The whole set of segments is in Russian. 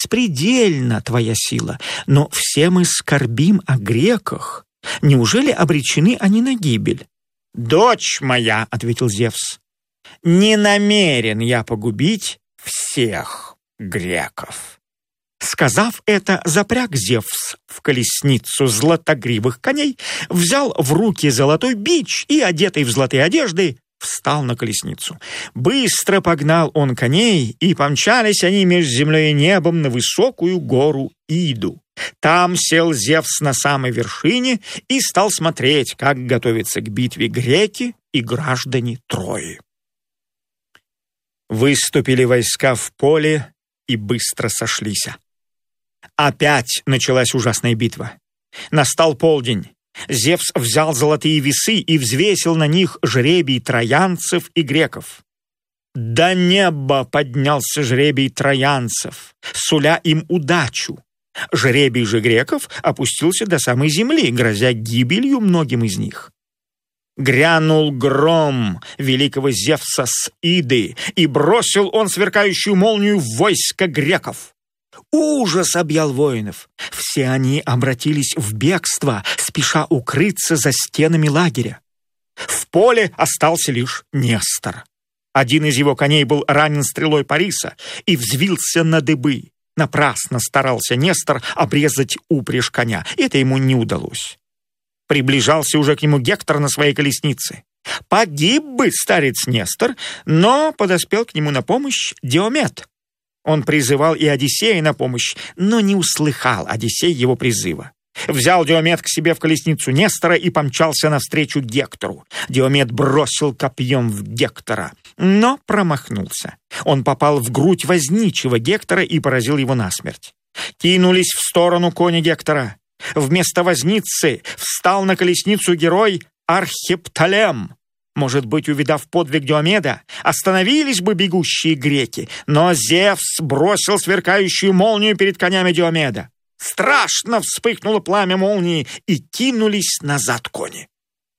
беспредельна твоя сила, но все мы скорбим о греках. Неужели обречены они на гибель?» «Дочь моя», — ответил Зевс, — «не намерен я погубить всех греков». Сказав это, запряг Зевс в колесницу златогривых коней, взял в руки золотой бич и, одетый в золотые одежды, встал на колесницу. Быстро погнал он коней, и помчались они между землей и небом на высокую гору Иду. Там сел Зевс на самой вершине и стал смотреть, как готовятся к битве греки и граждане Трои. Выступили войска в поле и быстро сошлись. Опять началась ужасная битва. Настал полдень. Зевс взял золотые весы и взвесил на них жребий троянцев и греков. До неба поднялся жребий троянцев, суля им удачу. Жребий же греков опустился до самой земли, грозя гибелью многим из них. Грянул гром великого Зевса с Иды, и бросил он сверкающую молнию в войско греков. Ужас объял воинов. Все они обратились в бегство, спеша укрыться за стенами лагеря. В поле остался лишь Нестор. Один из его коней был ранен стрелой Париса и взвился на дыбы. Напрасно старался Нестор обрезать упряжь коня. Это ему не удалось. Приближался уже к нему Гектор на своей колеснице. Погиб бы старец Нестор, но подоспел к нему на помощь Диомед. Он призывал и Одиссея на помощь, но не услыхал Одиссей его призыва. Взял Диомед к себе в колесницу Нестора и помчался навстречу Гектору. Диомед бросил копьем в Гектора, но промахнулся. Он попал в грудь возничего Гектора и поразил его насмерть. Кинулись в сторону кони Гектора. Вместо возницы встал на колесницу герой Архиптолем. Может быть, увидав подвиг Диомеда, остановились бы бегущие греки, но Зевс бросил сверкающую молнию перед конями Диомеда. Страшно вспыхнуло пламя молнии, и кинулись назад кони.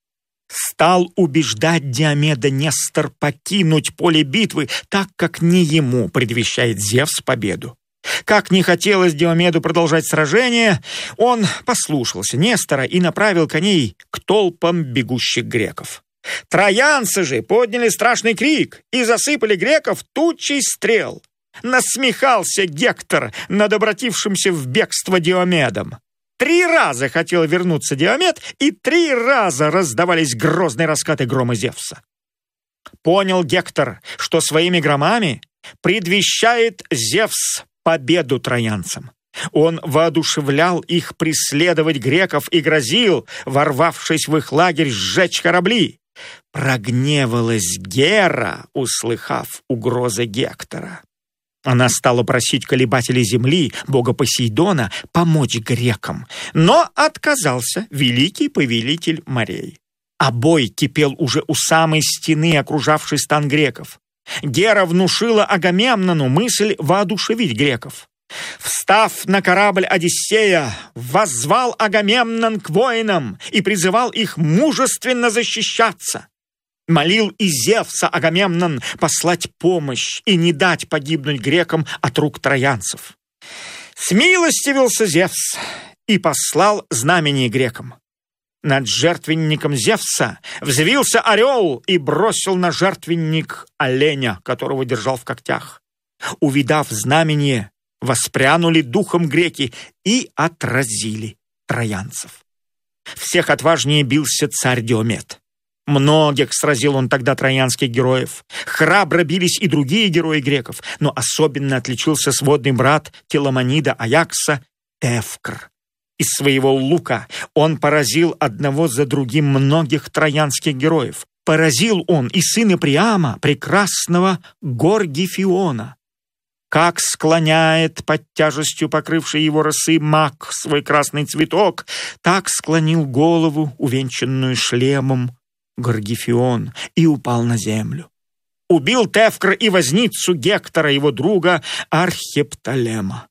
Стал убеждать Диомеда Нестор покинуть поле битвы, так как не ему предвещает Зевс победу. Как не хотелось Диомеду продолжать сражение, он послушался Нестора и направил коней к толпам бегущих греков. Троянцы же подняли страшный крик и засыпали греков тучей стрел. Насмехался Гектор над обратившимся в бегство Диомедом. 3 раза хотел вернуться Диомед, и 3 раза раздавались грозные раскаты грома Зевса. Понял Гектор, что своими громами предвещает Зевс победу троянцам. Он воодушевлял их преследовать греков и грозил, ворвавшись в их лагерь, сжечь корабли. Прогневалась Гера, услыхав угрозы Гектора. Она стала просить колебателей земли, бога Посейдона, помочь грекам, но отказался великий повелитель морей. А бой кипел уже у самой стены, окружавшей стан греков. Гера внушила Агамемнону мысль воодушевить греков. Встав на корабль Одиссея, воззвал Агамемнон к воинам и призывал их мужественно защищаться. Молил и Зевса Агамемнон послать помощь и не дать погибнуть грекам от рук троянцев. Смилостивился Зевс и послал знамение грекам. Над жертвенником Зевса взвился орел и бросил на жертвенник оленя, которого держал в когтях. Увидав знамение, воспрянули духом греки и отразили троянцев. Всех отважнее бился царь Диомед. Многих сразил он тогда троянских героев. Храбро бились и другие герои греков, но особенно отличился сводный брат Теламонида Аякса Тевкр. Из своего лука он поразил одного за другим многих троянских героев. Поразил он и сына Приама, прекрасного Горгифиона. Как склоняет под тяжестью покрывшей его росы мак свой красный цветок, так склонил голову, увенчанную шлемом, Горгифион, и упал на землю. Убил Тевкр и возницу Гектора, его друга Архиптолема.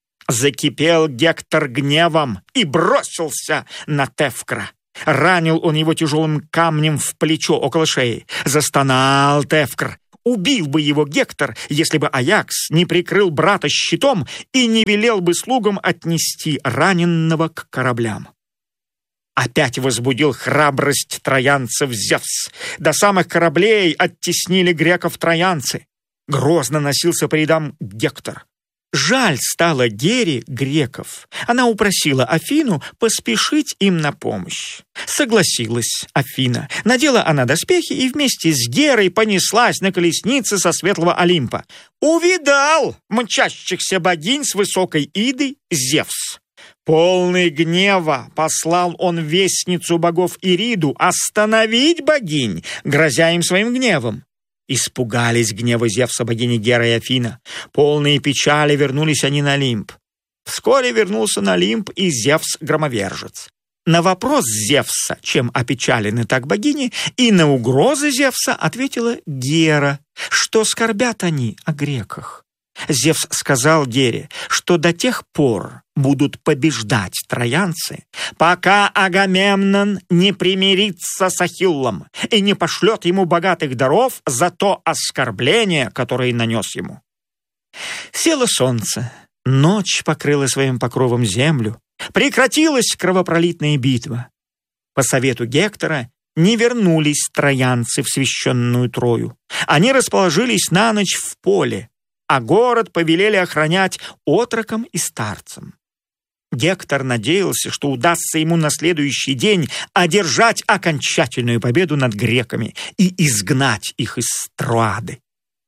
Закипел Гектор гневом и бросился на Тевкра. Ранил он его тяжелым камнем в плечо около шеи. Застонал Тевкр. Убил бы его Гектор, если бы Аякс не прикрыл брата щитом и не велел бы слугам отнести раненного к кораблям. Опять возбудил храбрость троянцев Зевс. До самых кораблей оттеснили греков троянцы. Грозно носился по рядам Гектор. Жаль стало Гере греков. Она упросила Афину поспешить им на помощь. Согласилась Афина. Надела она доспехи и вместе с Герой понеслась на колеснице со светлого Олимпа. Увидал мчащихся богинь с высокой идой Зевс. Полный гнева послал он вестницу богов Ириду остановить богинь, грозя им своим гневом. Испугались гнева Зевса богини Гера и Афина. Полные печали вернулись они на Олимп. Вскоре вернулся на Олимп и Зевс-громовержец. На вопрос Зевса, чем опечалены так богини, и на угрозы Зевса ответила Гера, что скорбят они о греках. Зевс сказал Гере, что до тех пор будут побеждать троянцы, пока Агамемнон не примирится с Ахиллом и не пошлет ему богатых даров за то оскорбление, которое нанес ему. Село солнце, ночь покрыла своим покровом землю, прекратилась кровопролитная битва. По совету Гектора не вернулись троянцы в священную Трою. Они расположились на ночь в поле, а город повелели охранять отрокам и старцам. Гектор надеялся, что удастся ему на следующий день одержать окончательную победу над греками и изгнать их из Троады.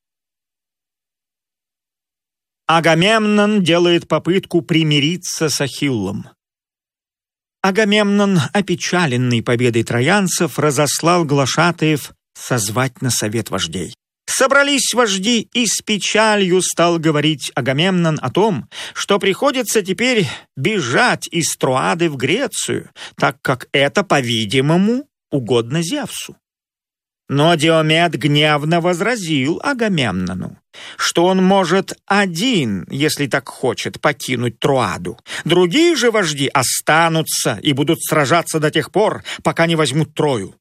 Агамемнон делает попытку примириться с Ахиллом. Агамемнон, опечаленный победой троянцев, разослал глашатаев созвать на совет вождей. Собрались вожди, и с печалью стал говорить Агамемнон о том, что приходится теперь бежать из Троады в Грецию, так как это, по-видимому, угодно Зевсу. Но Диомед гневно возразил Агамемнону, что он может один, если так хочет, покинуть Троаду. Другие же вожди останутся и будут сражаться до тех пор, пока не возьмут Трою.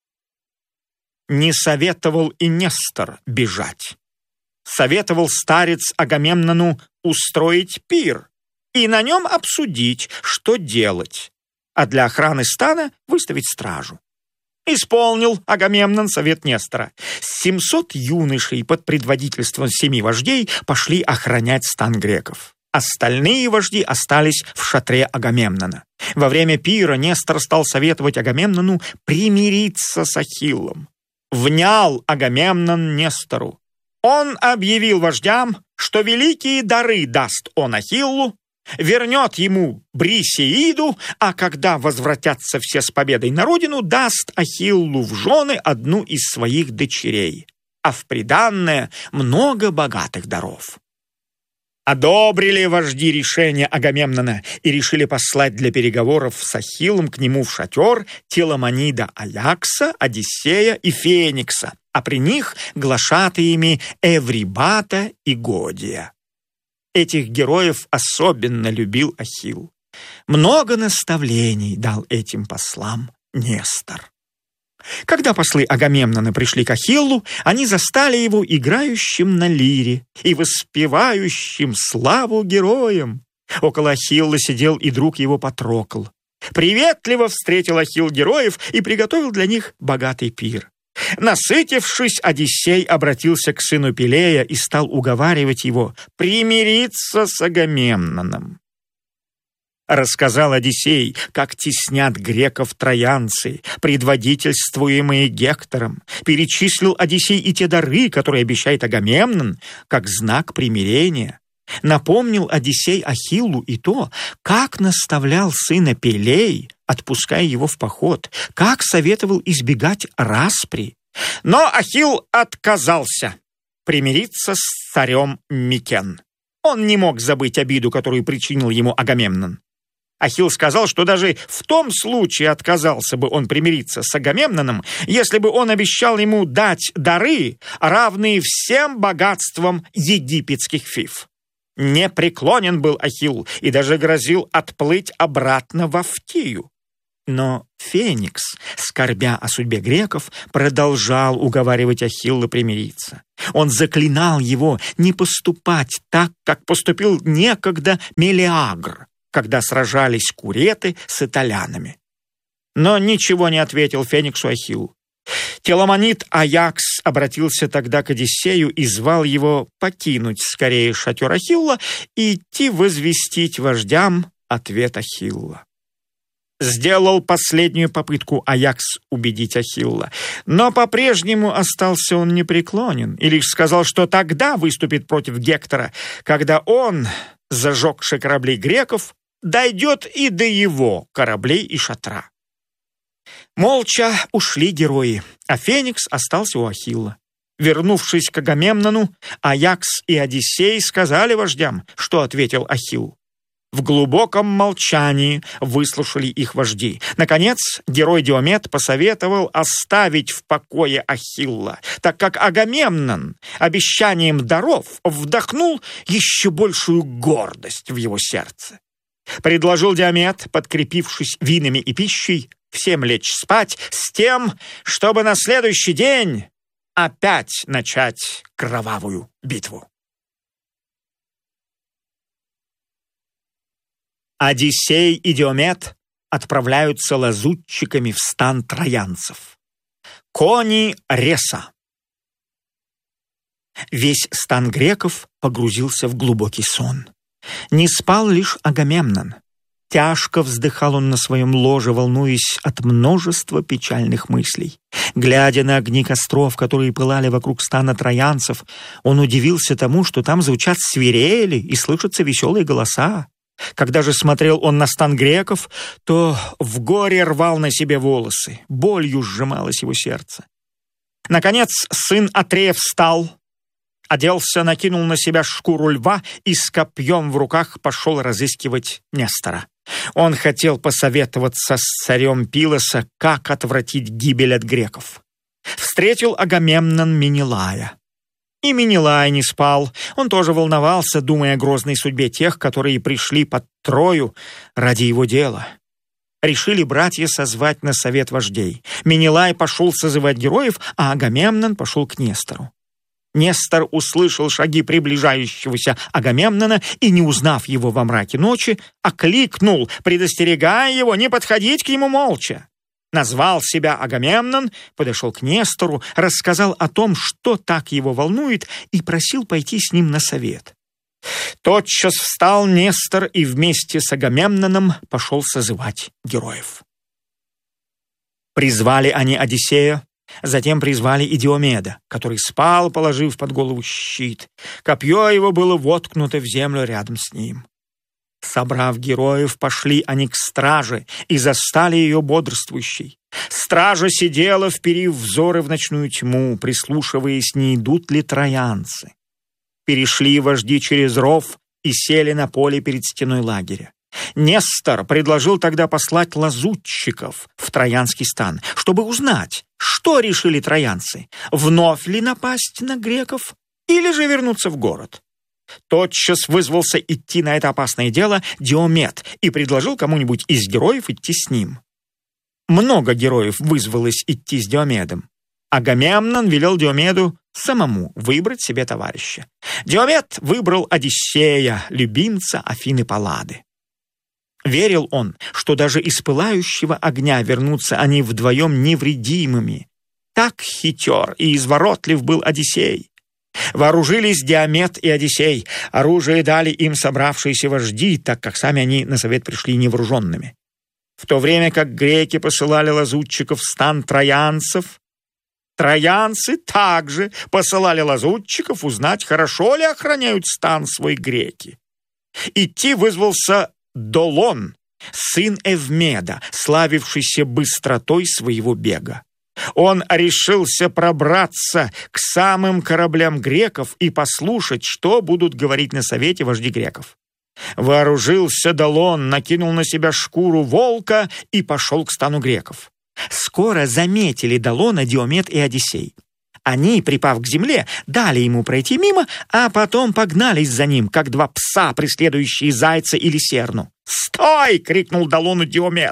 Не советовал и Нестор бежать. Советовал старец Агамемнону устроить пир и на нем обсудить, что делать, а для охраны стана выставить стражу. Исполнил Агамемнон совет Нестора. 700 юношей под предводительством 7 вождей пошли охранять стан греков. Остальные вожди остались в шатре Агамемнона. Во время пира Нестор стал советовать Агамемнону примириться с Ахиллом. Внял Агамемнон Нестору. Он объявил вождям, что великие дары даст он Ахиллу, вернет ему Брисеиду, а когда возвратятся все с победой на родину, даст Ахиллу в жены одну из своих дочерей, а в приданное много богатых даров. Одобрили вожди решение Агамемнона и решили послать для переговоров с Ахиллом к нему в шатер Теламонида Аякса, Одиссея и Феникса, а при них глашатаями Эврибата и Годия. Этих героев особенно любил Ахилл. Много наставлений дал этим послам Нестор. Когда послы Агамемнона пришли к Ахиллу, они застали его играющим на лире и воспевающим славу героям. Около Ахилла сидел и друг его Патрокл. Приветливо встретил Ахилл героев и приготовил для них богатый пир. Насытившись, Одиссей обратился к сыну Пелея и стал уговаривать его примириться с Агамемноном. Рассказал Одиссей, как теснят греков троянцы, предводительствуемые Гектором. Перечислил Одиссей и те дары, которые обещает Агамемнон, как знак примирения. Напомнил Одиссей Ахиллу и то, как наставлял сына Пелей, отпуская его в поход, как советовал избегать распри. Но Ахилл отказался примириться с царем Микен. Он не мог забыть обиду, которую причинил ему Агамемнон. Ахилл сказал, что даже в том случае отказался бы он примириться с Агамемноном, если бы он обещал ему дать дары, равные всем богатствам египетских фив. Непреклонен был Ахилл и даже грозил отплыть обратно в Фтию. Но Феникс, скорбя о судьбе греков, продолжал уговаривать Ахилла примириться. Он заклинал его не поступать так, как поступил некогда Мелиагр, когда сражались куреты с италянами. Но ничего не ответил Фениксу Ахилл. Теламонид Аякс обратился тогда к Одиссею и звал его покинуть скорее шатер Ахилла и идти возвестить вождям ответ Ахилла. Сделал последнюю попытку Аякс убедить Ахилла, но по-прежнему остался он непреклонен и лишь сказал, что тогда выступит против Гектора, когда он, зажегши корабли греков, дойдет и до его кораблей и шатра. Молча ушли герои, а Феникс остался у Ахилла. Вернувшись к Агамемнону, Аякс и Одиссей сказали вождям, что ответил Ахилл. В глубоком молчании выслушали их вожди. Наконец, герой Диомед посоветовал оставить в покое Ахилла, так как Агамемнон обещанием даров вдохнул еще большую гордость в его сердце. Предложил Диомед, подкрепившись винами и пищей, всем лечь спать с тем, чтобы на следующий день опять начать кровавую битву. Одиссей и Диомед отправляются лазутчиками в стан троянцев. Кони Реса. Весь стан греков погрузился в глубокий сон. Не спал лишь Агамемнон. Тяжко вздыхал он на своем ложе, волнуясь от множества печальных мыслей. Глядя на огни костров, которые пылали вокруг стана троянцев, он удивился тому, что там звучат свирели и слышатся веселые голоса. Когда же смотрел он на стан греков, то в горе рвал на себе волосы, болью сжималось его сердце. Наконец сын Атрея встал, оделся, накинул на себя шкуру льва и с копьем в руках пошел разыскивать Нестора. Он хотел посоветоваться с царем Пилоса, как отвратить гибель от греков. Встретил Агамемнон Менелая. И Менелай не спал. Он тоже волновался, думая о грозной судьбе тех, которые пришли под Трою ради его дела. Решили братья созвать на совет вождей. Менелай пошел созывать героев, а Агамемнон пошел к Нестору. Нестор услышал шаги приближающегося Агамемнона и, не узнав его во мраке ночи, окликнул, предостерегая его не подходить к нему молча. Назвал себя Агамемнон, подошел к Нестору, рассказал о том, что так его волнует, и просил пойти с ним на совет. Тотчас встал Нестор и вместе с Агамемноном пошел созывать героев. Призвали они Одиссея, затем призвали и Диомеда, который спал, положив под голову щит. Копье его было воткнуто в землю рядом с ним. Собрав героев, пошли они к страже и застали ее бодрствующей. Стража сидела, вперив взоры в ночную тьму, прислушиваясь, не идут ли троянцы. Перешли вожди через ров и сели на поле перед стеной лагеря. Нестор предложил тогда послать лазутчиков в троянский стан, чтобы узнать, что решили троянцы, вновь ли напасть на греков или же вернуться в город. Тотчас вызвался идти на это опасное дело Диомед и предложил кому-нибудь из героев идти с ним. Много героев вызвалось идти с Диомедом. Агамемнон велел Диомеду самому выбрать себе товарища. Диомед выбрал Одиссея, любимца Афины Паллады. Верил он, что даже из пылающего огня вернутся они вдвоем невредимыми. Так хитер и изворотлив был Одиссей. Вооружились Диомед и Одиссей. Оружие дали им собравшиеся вожди, так как сами они на совет пришли невооруженными. В то время как греки посылали лазутчиков в стан троянцев, троянцы также посылали лазутчиков узнать, хорошо ли охраняют стан свой греки. Идти вызвался Долон, сын Эвмеда, славившийся быстротой своего бега. Он решился пробраться к самым кораблям греков и послушать, что будут говорить на совете вожди греков. Вооружился Долон, накинул на себя шкуру волка и пошел к стану греков. Скоро заметили Долона Диомед и Одиссей. Они, припав к земле, дали ему пройти мимо, а потом погнались за ним, как два пса, преследующие зайца или серну. «Стой!» — крикнул Долону Диомед.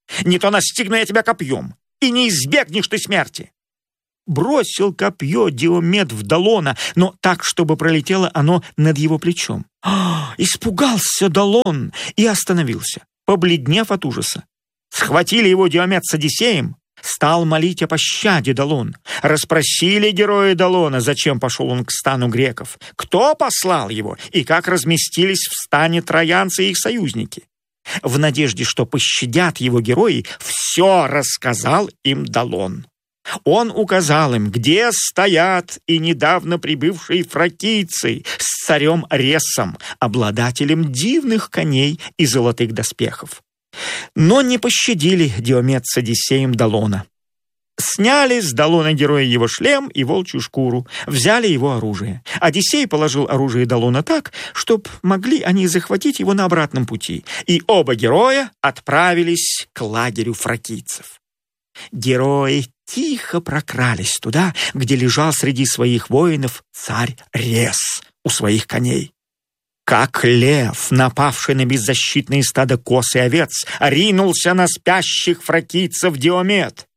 Не то настигну я тебя копьем, и не избегнешь ты смерти». Бросил копье Диомед в Долона, но так, чтобы пролетело оно над его плечом. Испугался Долон и остановился, побледнев от ужаса. Схватили его Диомед с Одиссеем, стал молить о пощаде Долон. Расспросили герои Долона, зачем пошел он к стану греков, кто послал его и как разместились в стане троянцы и их союзники. В надежде, что пощадят его герои, все рассказал им Долон. Он указал им, где стоят и недавно прибывшие фракийцы с царем Ресом, обладателем дивных коней и золотых доспехов. Но не пощадили Диомед с Одиссеем Долона. Сняли с Долона героя его шлем и волчью шкуру, взяли его оружие. Одиссей положил оружие Долона так, чтоб могли они захватить его на обратном пути, и оба героя отправились к лагерю фракийцев. Герои тихо прокрались туда, где лежал среди своих воинов царь Рес у своих коней. Как лев, напавший на беззащитные стадо коз и овец, ринулся на спящих фракийцев Диомед.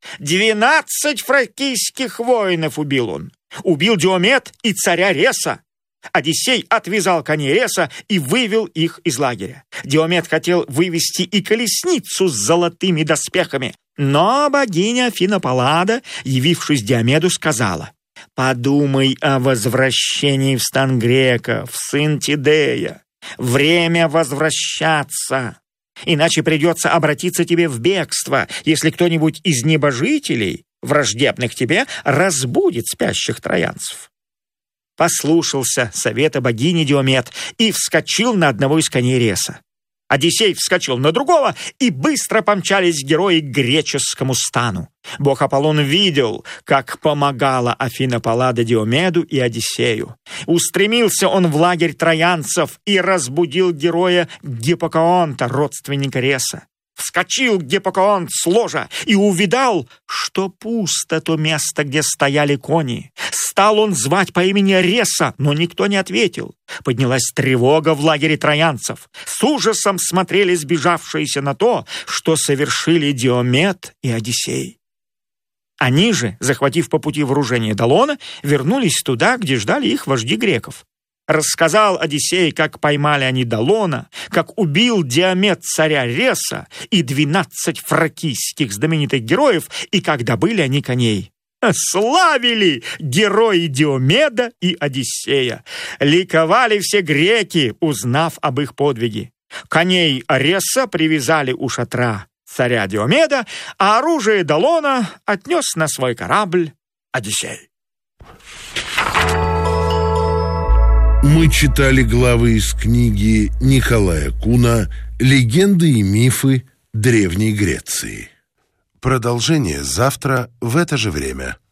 12 фракийских воинов убил он. Убил Диомед и царя Реса. Одиссей отвязал коней Реса и вывел их из лагеря. Диомед хотел вывести и колесницу с золотыми доспехами, но богиня Афина Паллада, явившись Диомеду, сказала: «Подумай о возвращении в стан греков, сын Тидея. Время возвращаться. Иначе придется обратиться тебе в бегство, если кто-нибудь из небожителей, враждебных тебе, разбудит спящих троянцев». Послушался совета богини Диомед и вскочил на одного из коней Реса. Одиссей вскочил на другого, и быстро помчались герои к греческому стану. Бог Аполлон видел, как помогала Афина Паллада Диомеду и Одиссею. Устремился он в лагерь троянцев и разбудил героя Гиппокаонта, родственника Реса. Вскочил Гиппокаонт с ложа и увидал, что пусто то место, где стояли кони. Стал он звать по имени Реса, но никто не ответил. Поднялась тревога в лагере троянцев. С ужасом смотрели сбежавшиеся на то, что совершили Диомед и Одиссей. Они же, захватив по пути вооружение Долона, вернулись туда, где ждали их вожди греков. Рассказал Одиссей, как поймали они Долона, как убил Диомед царя Реса и 12 фракийских знаменитых героев, и как добыли они коней. Славили герои Диомеда и Одиссея. Ликовали все греки, узнав об их подвиге. Коней Реса привязали у шатра царя Диомеда, а оружие Долона отнес на свой корабль Одиссей. Мы читали главы из книги Николая Куна «Легенды и мифы Древней Греции». Продолжение завтра в это же время.